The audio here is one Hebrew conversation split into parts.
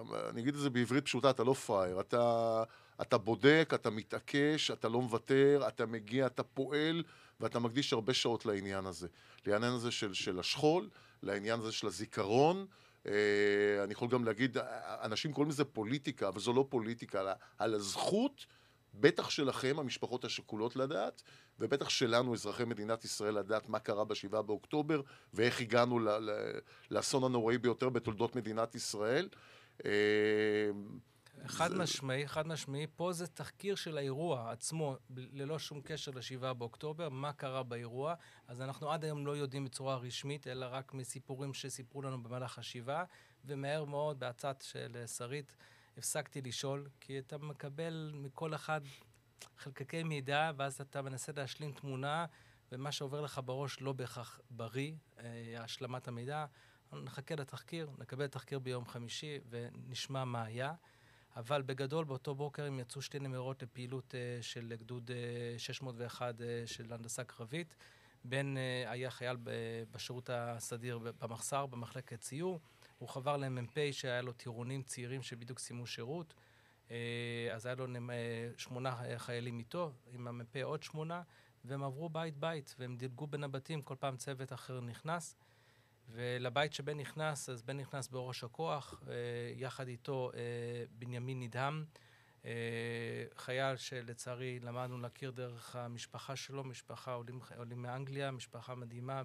אני אגיד את זה בעברית פשוטה, אתה לא פראייר, אתה בודק, אתה מתעקש, אתה לא מוותר, אתה מגיע, אתה פועל, ואתה מקדיש הרבה שעות לעניין הזה. לעניין הזה של השכול, לעניין הזה של הזיכרון. אני יכול גם להגיד, אנשים קוראים לזה פוליטיקה, אבל זו לא פוליטיקה, על הזכות, בטח שלכם, המשפחות השכולות לדעת, ובטח שלנו, אזרחי מדינת ישראל, לדעת מה קרה ב7 באוקטובר, ואיך הגענו לאסון הנוראי ביותר בתולדות מדינת ישראל. חד משמעי, פה זה תחקיר של האירוע עצמו, ללא שום קשר ל7 באוקטובר, מה קרה באירוע, אז אנחנו עד היום לא יודעים בצורה רשמית, אלא רק מסיפורים שסיפרו לנו במהלך השבעה, ומהר מאוד, בהצעת של שרית, הפסקתי לשאול, כי אתה מקבל מכל אחד חלקקי מידע, ואז אתה מנסה להשלים תמונה, ומה שעובר לך בראש לא בהכרח בריא, השלמת המידע. נחכה לתחקיר, נקבל תחקיר ביום חמישי, ונשמע מה היה. אבל בגדול, באותו בוקר הם יצאו 2 נמרות לפעילות של גדוד 601 של הנדסה קרבית. בן היה חייל בשירות הסדיר במחסר, במחלקת ציור. הוא חבר למ"פ שהיה לו טירונים צעירים שבדיוק סיימו שירות. אז היה לו 8 חיילים איתו, עם המ"פ עוד 8, והם עברו בית, והם דילגו בין הבתים, כל פעם צוות אחר נכנס. ולבית שבן נכנס, אז בן נכנס בראש הכוח, יחד איתו בנימין נדהם, חייל שלצערי למדנו להכיר דרך המשפחה שלו, משפחה עולים מאנגליה, משפחה מדהימה.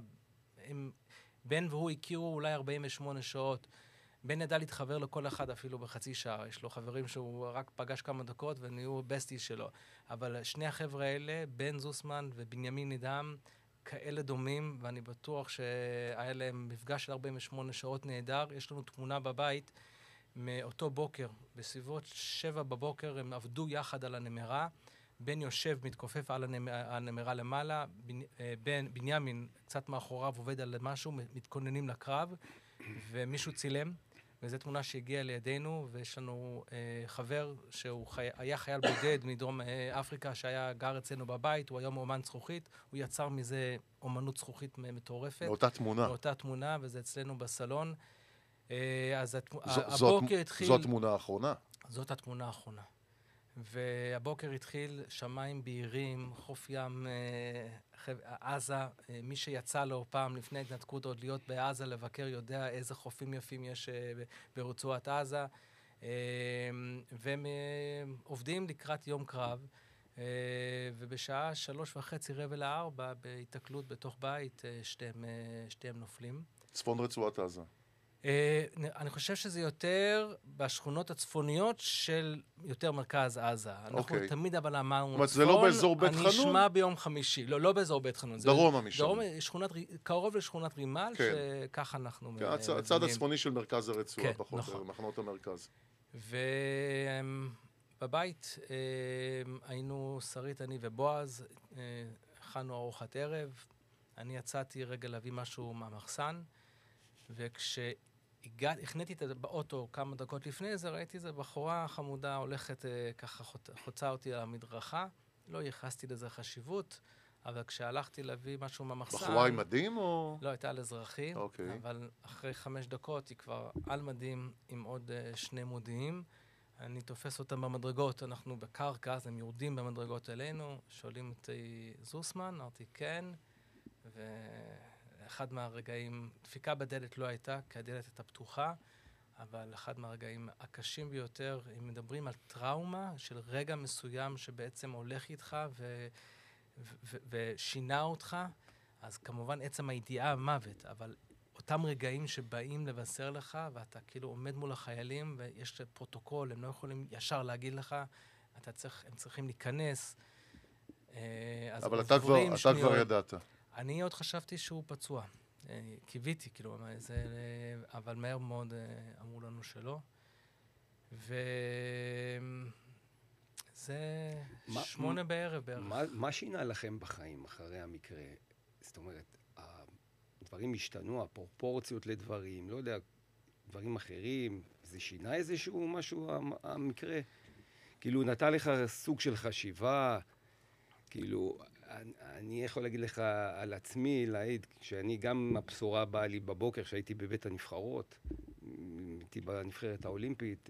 בן והוא הכירו אולי 48 שעות. בן ידע להתחבר לכל אחד אפילו בחצי שעה. יש לו חברים שהוא רק פגש כמה דקות ונהיו בסטי שלו. אבל שני החבר'ה האלה, בן זוסמן ובנימין נדהם, כאלה דומים, ואני בטוח שהיה להם מפגש של 48 שעות נהדר. יש לנו תמונה בבית מאותו בוקר, בסביבות 7 בבוקר, הם עבדו יחד על הנמרה, בן יושב, מתכופף על הנמרה למעלה, בנימין קצת מאחוריו עובד על משהו, מתכוננים לקרב, ומישהו צילם, וזו תמונה שהגיעה לידינו, ויש לנו חבר שהוא היה חייל בודד מדרום אפריקה, שהיה גר אצלנו בבית, הוא היום אומן זכוכית, הוא יצר מזה אומנות זכוכית מטורפת. מאותה תמונה. מאותה תמונה, וזה אצלנו בסלון. אז הבוקר התחיל... זו התמונה האחרונה. זאת התמונה האחרונה. והבוקר התחיל שמיים בהירים, חוף ים, עזה. מי שיצא לו פעם לפני התנתקות עוד להיות בעזה לבקר יודע איזה חופים יפים יש ברצועת עזה. והם עובדים לקראת יום קרב, ובשעה 3:30 בהתקלות בתוך בית, שתיהם נופלים. צפון רצועת עזה. אני חושב שזה יותר בשכונות הצפוניות של יותר מרכז עזה. אנחנו תמיד אבל אמרנו, זה לא באזור בית חנון? הנשמע ביום חמישי. לא באזור בית חנון. דרום המשם. קרוב לשכונת רימל, שככה אנחנו מבינים. הצד הצפוני של מרכז הרצועה, פחות מחנות המרכז. ובבית היינו שרית, אני ובועז, הכנו ארוחת ערב. אני יצאתי רגע להביא משהו מהמחסן, הכניתי באוטו כמה דקות לפני זה, ראיתי איזו בחורה חמודה הולכת ככה חוצה אותי על המדרכה. לא ייחסתי לזה חשיבות, אבל כשהלכתי להביא משהו מהמחסן... בחורה עם מדים או...? לא, הייתה על אזרחי, אבל אחרי 5 דקות היא כבר על מדים עם עוד 2 מודיעים. אני תופס אותם במדרגות, אנחנו בקרקע, אז הם יורדים במדרגות אלינו, שואלים אותי זוסמן, אמרתי כן, אחד מהרגעים, דפיקה בדלת לא הייתה, כי הדלת הייתה פתוחה, אבל אחד מהרגעים הקשים ביותר, הם מדברים על טראומה של רגע מסוים שבעצם הולך איתך ושינה אותך, אז כמובן עצם הידיעה המוות, אבל אותם רגעים שבאים לבשר לך, ואתה כאילו עומד מול החיילים, ויש פרוטוקול, הם לא יכולים ישר להגיד לך, הם צריכים להיכנס. אבל אתה כבר ידעת. אני עוד חשבתי שהוא פצוע. קיוויתי, כאילו, אבל מהר מאוד אמרו לנו שלא. וזה 8 בערב בערך. מה שינה לכם בחיים אחרי המקרה? זאת אומרת, הדברים השתנו, הפרופורציות לדברים, לא יודע, דברים אחרים, זה שינה איזשהו משהו, המקרה? כאילו, נתן לך סוג של חשיבה, כאילו... אני יכול להגיד לך על עצמי, להעיד, כשאני גם הבשורה באה לי בבוקר, כשהייתי בבית הנבחרות, הייתי בנבחרת האולימפית,